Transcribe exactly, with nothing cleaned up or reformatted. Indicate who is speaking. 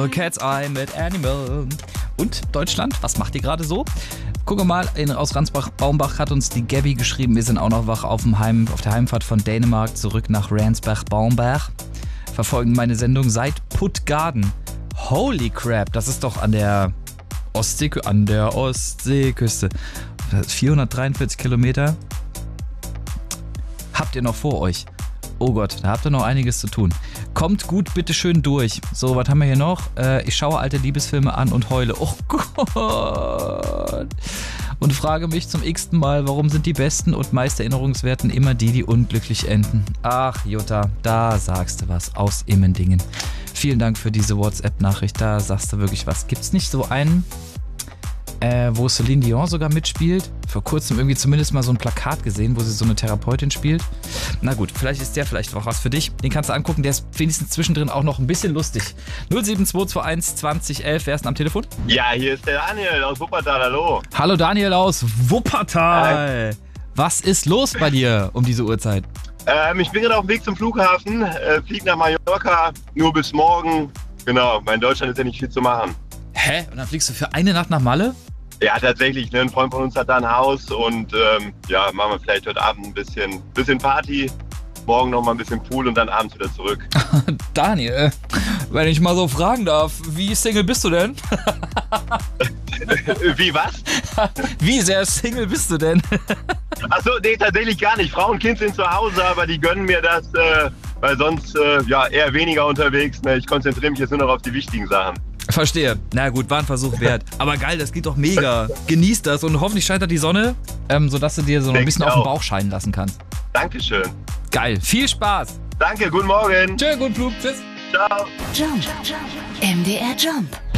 Speaker 1: Cat's Eye mit Animal. Und Deutschland, was macht ihr gerade so? Gucke mal, in, aus Ransbach-Baumbach hat uns die Gabby geschrieben, wir sind auch noch wach auf, dem Heim, auf der Heimfahrt von Dänemark zurück nach Ransbach-Baumbach. Verfolgen meine Sendung seit Puttgarden. Holy crap, das ist doch an der Ostsee, an der Ostseeküste. vierhundertdreiundvierzig Kilometer. Habt ihr noch vor euch? Oh Gott, da habt ihr noch einiges zu tun. Kommt gut bitte schön durch. So, was haben wir hier noch? Äh, ich schaue alte Liebesfilme an und heule. Oh Gott. Und frage mich zum x-ten Mal, warum sind die besten und meist Erinnerungswerten immer die, die unglücklich enden? Ach, Jutta, da sagst du was aus Immendingen. Vielen Dank für diese WhatsApp-Nachricht. Da sagst du wirklich was. Gibt's nicht so einen, äh, wo Celine Dion sogar mitspielt? Vor kurzem irgendwie zumindest mal so ein Plakat gesehen, wo sie so eine Therapeutin spielt. Na gut, vielleicht ist der vielleicht auch was für dich. Den kannst du angucken, der ist wenigstens zwischendrin auch noch ein bisschen lustig. null sieben zwei zwei eins zwanzig elf, wer ist denn am Telefon?
Speaker 2: Ja, hier ist der Daniel aus Wuppertal, hallo.
Speaker 1: Hallo Daniel aus Wuppertal. Was ist los bei dir um diese Uhrzeit?
Speaker 2: Ähm, ich bin gerade auf dem Weg zum Flughafen, äh, fliege nach Mallorca, nur bis morgen. Genau, weil in Deutschland ist ja nicht viel zu machen.
Speaker 1: Hä? Und dann fliegst du für eine Nacht nach Malle?
Speaker 2: Ja, tatsächlich. Ne? Ein Freund von uns hat da ein Haus und ähm, ja, machen wir vielleicht heute Abend ein bisschen, bisschen Party, morgen noch mal ein bisschen Pool und dann abends wieder zurück.
Speaker 1: Daniel, wenn ich mal so fragen darf, wie Single bist du denn?
Speaker 2: Wie was?
Speaker 1: Wie sehr Single bist du denn?
Speaker 2: Achso, nee, tatsächlich gar nicht. Frau und Kind sind zu Hause, aber die gönnen mir das, äh, weil sonst äh, ja eher weniger unterwegs. Ne? Ich konzentriere mich jetzt nur noch auf die wichtigen Sachen.
Speaker 1: Verstehe. Na gut, war ein Versuch wert. Aber geil, das geht doch mega. Genieß das und hoffentlich scheint da die Sonne, ähm, sodass du dir so noch ein bisschen auf den Bauch scheinen lassen kannst.
Speaker 2: Dankeschön.
Speaker 1: Geil, viel Spaß.
Speaker 2: Danke, guten Morgen.
Speaker 1: Tschö, guten Flug, tschüss.
Speaker 2: Ciao.
Speaker 3: Jump. M D R Jump.